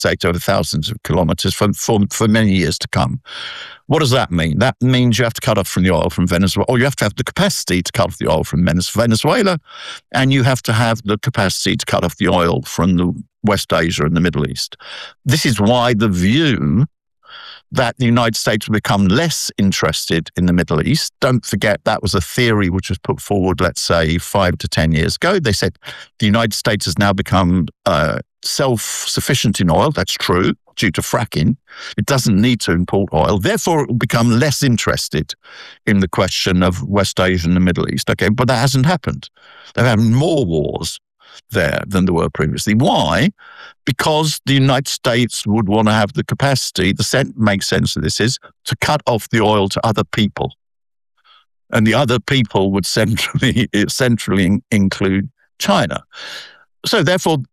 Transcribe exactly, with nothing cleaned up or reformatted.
States over thousands of kilometers for, for, for many years to come. What does that mean? That means you have to cut off from the oil from Venezuela, or you have to have the capacity to cut off the oil from Venezuela, and you have to have the capacity to cut off the oil from the West Asia and the Middle East. This is why the view that the United States will become less interested in the Middle East. Don't forget that was a theory which was put forward, let's say, five to ten years ago. They said the United States has now become uh, self-sufficient in oil. That's true, due to fracking. It doesn't need to import oil. Therefore, it will become less interested in the question of West Asia and the Middle East. Okay, but that hasn't happened. They've had more wars there than there were previously. Why? Because the United States would want to have the capacity, the sense makes sense of this is, to cut off the oil to other people. And the other people would centrally, centrally include China. So therefore,